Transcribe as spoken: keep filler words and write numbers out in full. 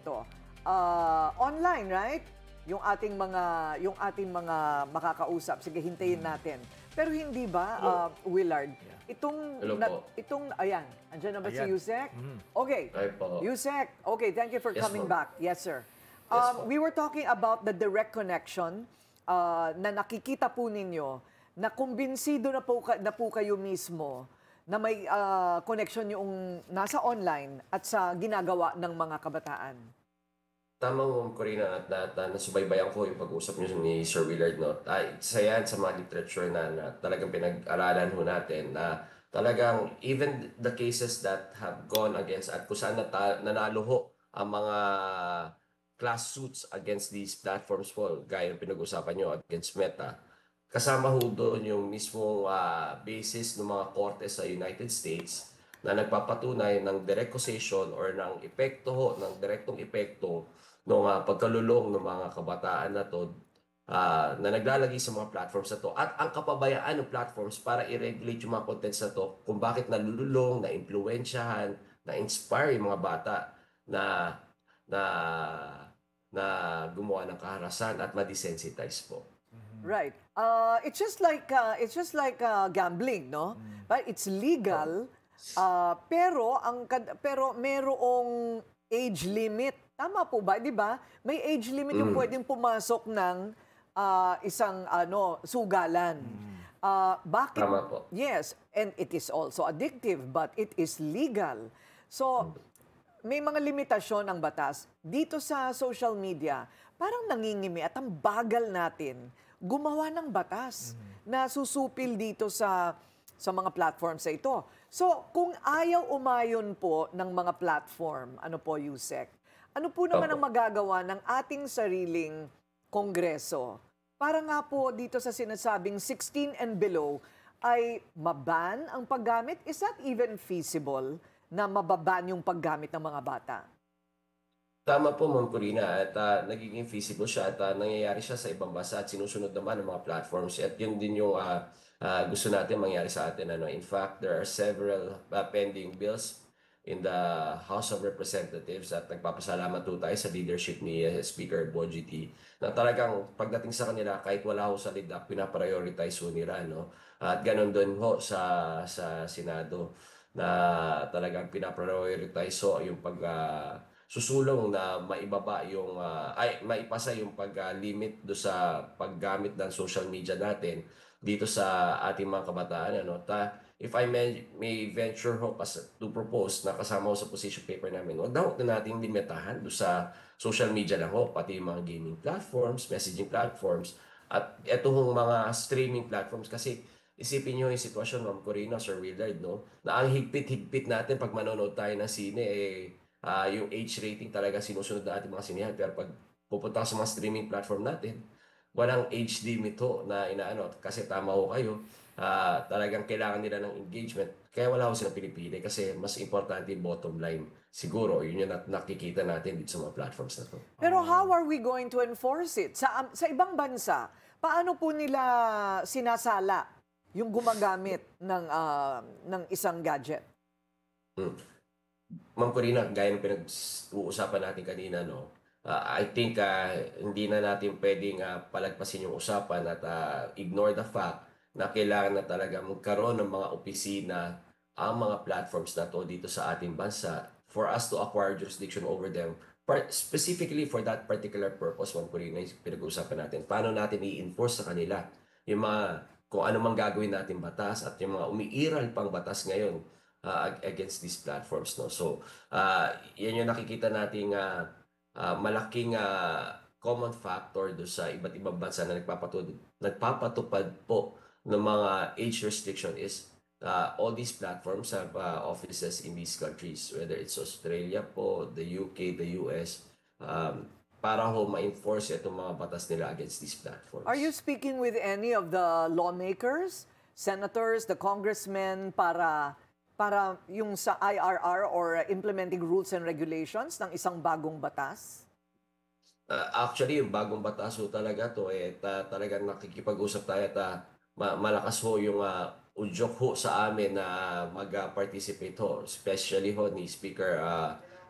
ito. Ah, online, right? Yung ating mga yung ating mga makakausap. Sige, hintayin natin. Pero hindi ba, Hello. ah, Willard, itong Hello na- po. itong ayan, andiyan na ba si Ayan. Yusek? Mhm. Okay. Hi po. Yusek, okay, thank you for Yes, coming ma'am. back. Yes, sir. Yes, Um, ma'am. we were talking about the direct connection ah, na nakikita po ninyo na kumbinsido na po, ka- na po kayo mismo na may ah, connection yung nasa online at sa ginagawa ng mga kabataan. Tama mo, Corina, at, at, at nasubaybayan ko yung pag-usap niyo ni Sir Willard, no? Ay, isa yan sa mga literature na, na talagang pinag-aralan ho natin na talagang even the cases that have gone against at kung saan nata- nanalo ho ang mga class suits against these platforms po, gaya ng pinag-usapan nyo against Meta, kasama ho doon yung mismong ah, basis ng mga korte sa United States na nagpapatunay ng direct causation or ng epekto ho, ng direktong epekto ng ah, pagkalulong ng mga kabataan na to ah, na naglalagay sa mga platforms na to at ang kapabayaan ng platforms para i-regulate yung mga contents na to kung bakit nalululong, na-impluensyahan, na-inspire yung mga bata na na na gumawa ng kaharasan at ma-desensitize po. Right. Uh, it's just like uh, it's just like uh, gambling, no? Right? It's legal, uh, pero ang kad- pero merong age limit. Tama po ba? 'Di ba? May age limit yung Mm. pwedeng pumasok ng uh, isang ano sugalan. Uh, bakit? Tama po. Yes, and it is also addictive, but it is legal. So, may mga limitasyon ang batas. Dito sa social media, parang nangingimi at ang bagal natin gumawa ng batas na susupil dito sa sa mga platforms na ito. So, kung ayaw umayon po ng mga platform, ano po, Yusek, ano po naman Opo. ang magagawa ng ating sariling kongreso para nga po dito sa sinasabing sixteen and below ay maban ang paggamit? Is that even feasible na mababan yung paggamit ng mga bata? Tama po, Ma'am Corina, at ah, nagiging feasible siya at ah, nangyayari siya sa ibang bansa at sinusunod naman ng mga platforms at yun din yung ah, ah, gusto natin mangyari sa atin. Ano. In fact, there are several ah, pending bills in the House of Representatives at nagpapasalamat po tayo sa leadership ni eh, Speaker Bojiti na talagang pagdating sa kanila kahit wala ho sa lidak, pinaprioritize ho nila. No? At ganun din ho sa, sa Senado na talagang pinaprioritize ho yung pag ah, susulong na maibaba yung ah, ay maipasa yung pag-limit do sa paggamit ng social media natin dito sa ating mga kabataan ano ta if I may, may venture ho kas to propose na kasama ho sa position paper namin wag daw na nating limitahan do sa social media lang ho pati yung mga gaming platforms, messaging platforms at eto hong mga streaming platforms kasi isipin nyo yung sitwasyon, Ma'am Corina, Sir Willard, no? Na ang higpit-higpit natin pag manonood tayo ng sine, eh, ah, yung age rating talaga sinusunod na ating mga sinihan. Pero pag pupunta ka sa mga streaming platform natin, walang age limit ho na inaano. Kasi tama ho kayo, ah, talagang kailangan nila ng engagement. Kaya wala ho silang pinipili kasi mas importante yung bottom line. Siguro, yun yung nat- nakikita natin dito sa mga platforms na to. Pero how are we going to enforce it? Sa, am- sa ibang bansa, paano po nila sinasala yung gumagamit ng, ah, ng isang gadget? Mm. Ma'am Corina, gaya ng pinag-uusapan natin kanina, no? Ah, I think ah, hindi na natin pwedeng ah, palagpasin yung usapan at ah, ignore the fact na kailangan na talaga magkaroon ng mga opisina ang mga platforms na to dito sa ating bansa for us to acquire jurisdiction over them. Par- specifically for that particular purpose, Ma'am Corina, yung pinag-uusapan natin. Paano natin i-enforce sa kanila yung mga kung ano mang gagawin natin batas at yung mga umiiral pang batas ngayon uh, ag- against these platforms, no. So uh, yan yung nakikita nating uh, uh, malaking uh, common factor do sa iba't ibang bansa na nagpapatupad nagpapatupad po ng mga age restriction is uh, all these platforms have uh, offices in these countries, whether it's Australia po, the U K, the U S, um, para ho ma-enforce itong mga batas nila against these platforms. Are you speaking with any of the lawmakers, senators, the congressmen para para yung sa I R R or implementing rules and regulations ng isang bagong batas? Uh, actually, yung bagong batas ho talaga to, eh, ta, talagang nakikipag-usap tayo at ah, ma- malakas ho yung uh, udyok ho sa amin na mag-participate ho, especially ho ni Speaker uh,